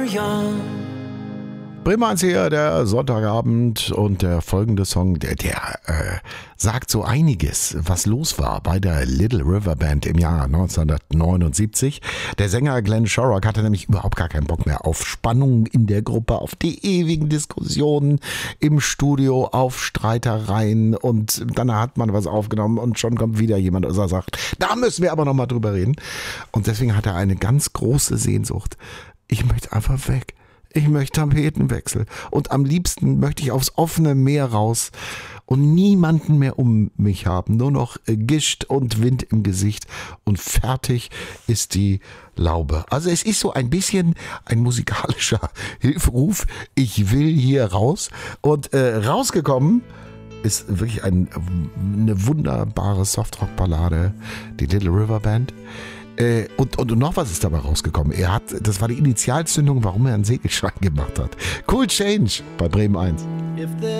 young. Bremen 1 hier, der Sonntagabend und der folgende Song, der sagt so einiges, was los war bei der Little River Band im Jahr 1979. Der Sänger Glenn Shorrock hatte nämlich überhaupt gar keinen Bock mehr auf Spannungen in der Gruppe, auf die ewigen Diskussionen im Studio, auf Streitereien, und dann hat man was aufgenommen und schon kommt wieder jemand und sagt, da müssen wir aber nochmal drüber reden. Und deswegen hat er eine ganz große Sehnsucht. Ich möchte einfach weg. Ich möchte Tapetenwechsel und am liebsten möchte ich aufs offene Meer raus und niemanden mehr um mich haben, nur noch Gischt und Wind im Gesicht und fertig ist die Laube. Also es ist so ein bisschen ein musikalischer Hilferuf, ich will hier raus, und rausgekommen ist wirklich eine wunderbare Softrock-Ballade, die Little River Band. Und noch was ist dabei rausgekommen. Das war die Initialzündung, warum er einen Segelschein gemacht hat. Cool Change bei Bremen 1.